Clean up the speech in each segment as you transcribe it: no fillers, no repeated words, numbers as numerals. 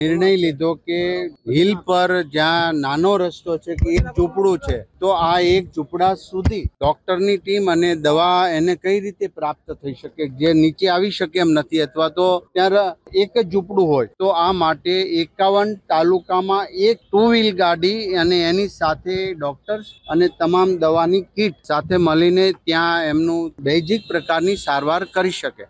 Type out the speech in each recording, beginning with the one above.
નિર્ણય લીધો કે હિલ પર જ્યાં નાનો રસ્તો છે કે એક ઝૂંપડું છે, તો આ એક ઝૂંપડા સુધી ડોક્ટરની ટીમ અને દવા એને કઈ રીતે પ્રાપ્ત થઈ શકે, જે નીચે આવી શકે એમ નથી, અથવા તો ત્યાં એક જ ઝૂંપડું હોય, તો આ માટે 51 તાલુકામાં એક 2 વ્હીલ ગાડી અને એની સાથે ડોક્ટર્સ અને તમામ દવાની કીટ સાથે મળીને ત્યાં એમનું બેઝિક પ્રકારની સારવાર કરી શકે.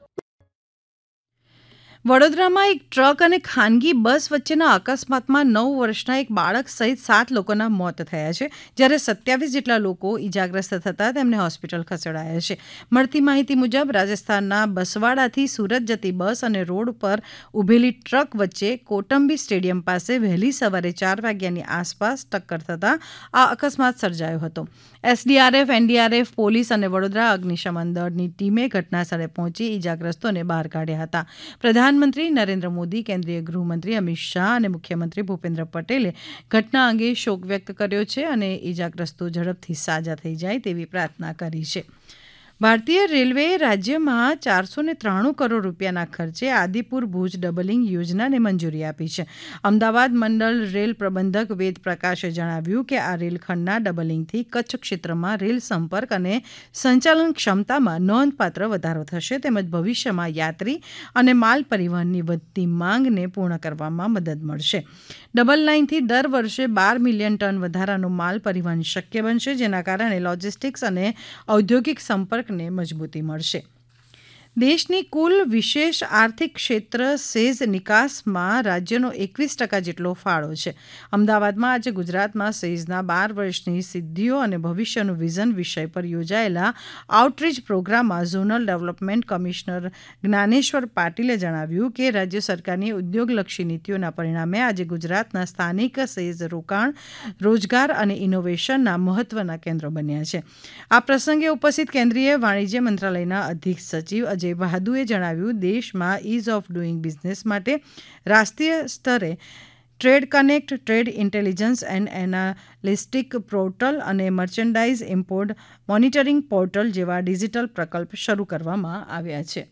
વડોદરામાં એક ટ્રક અને ખાનગી બસ વચ્ચેના અકસ્માતમાં 9 વર્ષના એક બાળક સહિત 7 લોકોના મોત થયા છે, જ્યારે 27 જેટલા લોકો ઇજાગ્રસ્ત થતાં તેમને હોસ્પિટલ ખસેડાયા છે. મળતી માહિતી મુજબ રાજસ્થાનના બસવાડાથી સુરત જતી બસ અને રોડ પર ઊભેલી ટ્રક વચ્ચે કોટંબી સ્ટેડિયમ પાસે વહેલી સવારે 4 વાગ્યાની આસપાસ ટક્કર થતાં આ અકસ્માત સર્જાયો હતો. એસડીઆરએફ, એનડીઆરએફ, પોલીસ અને વડોદરા અગ્નિશમન દળની ટીમે ઘટનાસ્થળે પહોંચી ઇજાગ્રસ્તોને બહાર કાઢ્યા હતા. પ્રધાનમંત્રી નરેન્દ્ર મોદી, કેન્દ્રીય ગૃહમંત્રી અમિત શાહ અને મુખ્યમંત્રી ભૂપેન્દ્ર પટેલે ઘટના અંગે શોક વ્યક્ત કર્યો છે અને ઇજાગ્રસ્તો ઝડપથી સાજા થઈ જાય તેવી પ્રાર્થના કરી છે. ભારતીય રેલવેએ રાજ્યમાં 493 કરોડ રૂપિયાના ખર્ચે આદિપુર ભુજ ડબલિંગ યોજનાને મંજૂરી આપી છે. અમદાવાદ મંડળ રેલ પ્રબંધક વેદ પ્રકાશે જણાવ્યું કે આ રેલખંડના ડબલિંગથી કચ્છ ક્ષેત્રમાં રેલ સંપર્ક અને સંચાલન ક્ષમતામાં નોંધપાત્ર વધારો થશે, તેમજ ભવિષ્યમાં યાત્રી અને માલ પરિવહનની વધતી માંગને પૂર્ણ કરવામાં મદદ મળશે. ડબલ લાઇનથી દર વર્ષે 12 મિલિયન ટન વધારાનું માલ પરિવહન શક્ય બનશે, જેના કારણે લોજિસ્ટિક્સ અને ઔદ્યોગિક સંપર્ક મજબૂતી મળશે. દેશની કુલ વિશેષ આર્થિક ક્ષેત્ર સેઝ નિકાસમાં રાજ્યનો 21% જેટલો ફાળો છે. અમદાવાદમાં આજે ગુજરાતમાં સેઝના 12 વર્ષની સિદ્ધિઓ અને ભવિષ્યનું વિઝન વિષય પર યોજાયેલા આઉટરીચ પ્રોગ્રામમાં ઝોનલ ડેવલપમેન્ટ કમિશનર જ્ઞાનેશ્વર પાટીલે જણાવ્યું કે રાજ્ય સરકારની ઉદ્યોગલક્ષી નીતિઓના પરિણામે આજે ગુજરાતના સ્થાનિક સેઝ રોકાણ, રોજગાર અને ઇનોવેશનના મહત્વના કેન્દ્રો બન્યા છે. આ પ્રસંગે ઉપસ્થિત કેન્દ્રીય વાણિજ્ય મંત્રાલયના અધિક સચિવ અજય બહાદુએ જણાવ્યું, દેશમાં ઇઝ ઓફ ડુઇંગ બિઝનેસ માટે રાષ્ટ્રીય સ્તરે trade connect, trade intelligence and એનાલિસ્ટિક portal અને મર્ચેન્ડાઇઝ ઇમ્પોર્ટ મોનિટરિંગ પોર્ટલ જેવા ડિજિટલ પ્રકલ્પ શરૂ કરવામાં આવ્યા છે.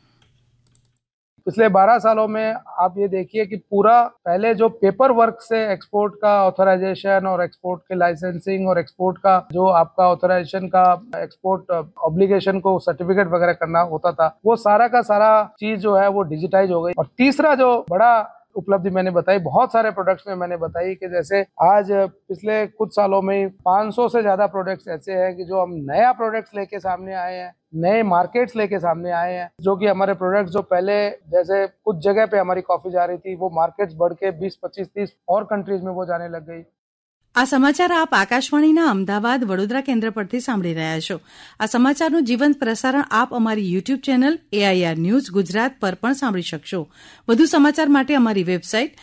पिछले 12 सालों में आप ये देखिए कि पूरा पहले जो पेपर वर्क से एक्सपोर्ट का ऑथराइजेशन और एक्सपोर्ट के लाइसेंसिंग और एक्सपोर्ट का जो आपका ऑथराइजेशन का एक्सपोर्ट ऑब्लिगेशन को सर्टिफिकेट वगैरह करना होता था, वो सारा का सारा चीज जो है वो डिजिटाइज हो गई. और तीसरा जो बड़ा उपलब्धि मैंने बताई, बहुत सारे प्रोडक्ट्स में मैंने बताई कि जैसे आज पिछले कुछ सालों में 500 से ज्यादा प्रोडक्ट्स ऐसे हैं कि जो हम नया प्रोडक्ट्स लेके सामने आए हैं, नए मार्केट्स लेके सामने आए हैं, जो कि हमारे प्रोडक्ट्स जो पहले जैसे कुछ जगह पे हमारी कॉफी जा रही थी, वो मार्केट्स बढ़ के 20, 25, 30 और कंट्रीज में वो जाने लग गई. આ સમાચાર આપ આકાશવાણીના અમદાવાદ વડોદરા કેન્દ્ર પરથી સાંભળી રહ્યા છો. આ સમાચારનું જીવંત પ્રસારણ આપ અમારી YouTube channel AIR news Gujarat પર પણ સાંભળી શકશો. વધુ સમાચાર માટે અમારી વેબસાઇટ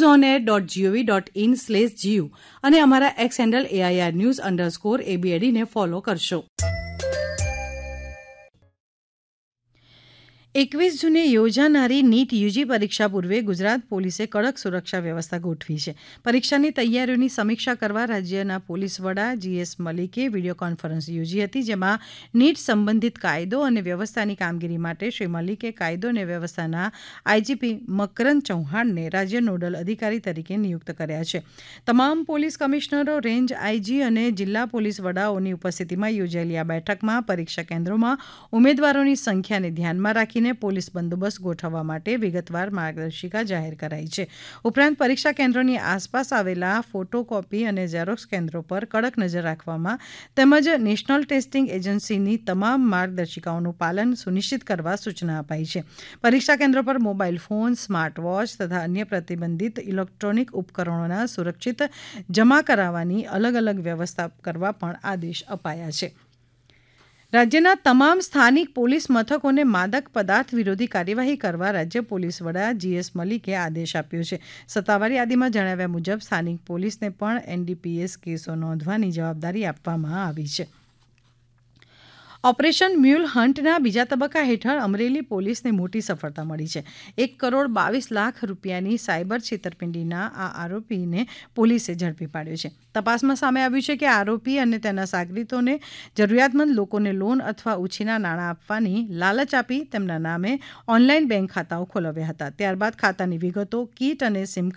newsonair.gov.in/gu અને અમારા એક્સ હેન્ડલ AIR_news_ABAD ને ફોલો કરશો. 21 જૂને યોજાનારી નીટ યુજી પરીક્ષા પૂર્વે ગુજરાત પોલીસે કડક સુરક્ષા વ્યવસ્થા ગોઠવી છે. પરીક્ષાની તૈયારીઓની સમીક્ષા કરવા રાજ્યના પોલીસ વડા GS મલિકે વિડીયો કોન્ફરન્સ યોજી હતી, જેમાં નીટ સંબંધિત કાયદો અને વ્યવસ્થાની કામગીરી માટે શ્રી મલિકે કાયદો અને વ્યવસ્થાના IGP મકરંદ ચૌહાણને રાજ્ય નોડલ અધિકારી તરીકે નિયુક્ત કર્યા છે. તમામ પોલીસ કમિશનરો, રેન્જ IG અને જિલ્લા પોલીસ વડાઓની ઉપસ્થિતિમાં યોજાયેલી આ બેઠકમાં પરીક્ષા કેન્દ્રોમાં ઉમેદવારોની સંખ્યાને ધ્યાનમાં રાખીને પોલીસ બંદોબસ્ત ગોઠવવા માટે વિગતવાર માર્ગદર્શિકા જાહેર કરાઈ છે. ઉપરાંત પરીક્ષા કેન્દ્રોની આસપાસ આવેલા ફોટોકોપી અને ઝેરોક્સ કેન્દ્રો પર કડક નજર રાખવામાં તેમજ નેશનલ ટેસ્ટિંગ એજન્સીની તમામ માર્ગદર્શિકાઓનું પાલન સુનિશ્ચિત કરવા સૂચના અપાઈ છે. પરીક્ષા કેન્દ્રો પર મોબાઈલ ફોન, સ્માર્ટ વોચ તથા અન્ય પ્રતિબંધિત ઇલેક્ટ્રોનિક ઉપકરણોના સુરક્ષિત જમા કરાવવાની અલગ અલગ વ્યવસ્થા કરવા પણ આદેશ અપાયા છે. રાજ્યના તમામ સ્થાનિક પોલીસ મથકોને માદક પદાર્થ વિરોધી કાર્યવાહી કરવા રાજ્ય પોલીસ વડા GS મલિકે આદેશ આપ્યો છે. સત્તાવાર યાદીમાં જણાવ્યા મુજબ સ્થાનિક પોલીસને પણ NDPS કેસો નોંધવાની જવાબદારી આપવામાં આવી છે. ઓપરેશન મ્યુલ હન્ટના બીજા તબક્કા હેઠળ અમરેલી પોલીસને મોટી સફળતા મળી છે. 1,22,00,000 રૂપિયાની સાયબર છેતરપિંડીના આ આરોપીને પોલીસે ઝડપી પાડ્યો છે. તપાસમાં સામે આવ્યું છે કે આરોપી અને તેના સાગરીતોને જરૂરિયાતમંદ લોકોને લોન અથવા ઉછીના નાણાં આપવાની લાલચ આપી તેમના નામે ઓનલાઈન બેંક ખાતાઓ ખોલાવ્યા હતા. ત્યારબાદ ખાતાની વિગતો, કીટ અને સિમ